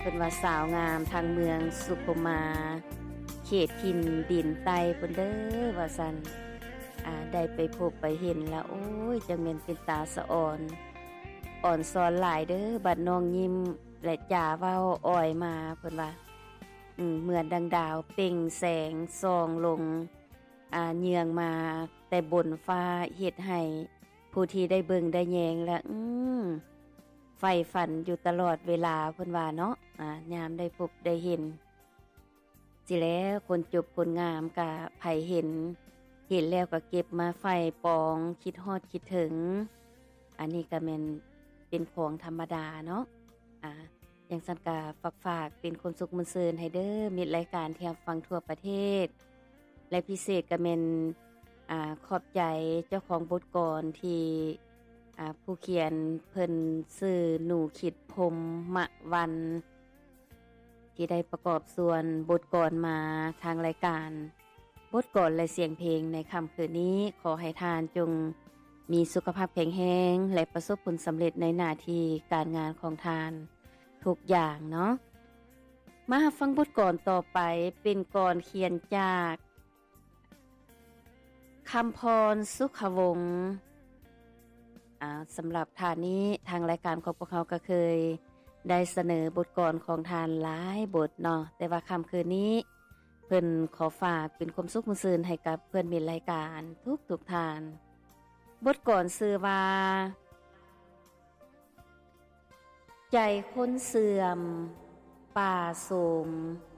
เพิ่นว่าสาวงามทางเมืองสุขุมาเขตถิ่นดินไตเพิ่นเด้อว่าซั่นได้ไปพบไปเห็นแล้วโอ้ยจังแม่นเป็นตาสะอ่อนสอนหลายเด้อบัดน้องยิ้มและจ่าเว้าอ้อยมาเพิ่นว่าเหมือนดังดาวเปล่งแสงส่องลงเยืองมาแต่บนฟ้าเฮ็ดให้ผู้ที่ได้เบิ่งได้แยงและใฝ่ฝันอยู่ตลอดเวลาเพิ่นว่าเนาะยามได้พบได้เห็นสิแล้วคนจบคนงามก็ไผเห็นแล้วก็เก็บมาไฝ่ปองคิดฮอดคิดถึงอันนี้ก็แม่นเป็นของธรรมดาเนาะอย่างซั่นก็ฝากเป็นคนสุขมนต์ซื่นให้เด้อมิตรรายการที่รับฟังทั่วประเทศและพิเศษก็แม่นขอบใจเจ้าของบทกลอนที่ผู้เขียนเพิ่นชื่อหนูขิดพรหมวันที่ได้ประกอบส่วนบทกลอนมาทางรายการบทกลอนและเสียงเพลงในค่ำคืนนี้ขอให้ทานจงมีสุขภาพแข็งแรงและประสบผลสำเร็จในหน้าที่การงานของทานทุกอย่างเนาะมาฟังบทกลอนต่อไปเป็นกลอนเขียนจากคำพรสุขวงศ์สำหรับทานนี้ทางรายการของพวกเขาก็เคยได้เสนอบทกลอนของทานหลายบทเนาะแต่ว่าค่ำคืนนี้เพิ่นขอฝากเป็นความสุขมซื่นให้กับเพื่อนมิตรรายการทุกทานบทกลอนชื่อว่าใจคนเสื่อมป่าโสม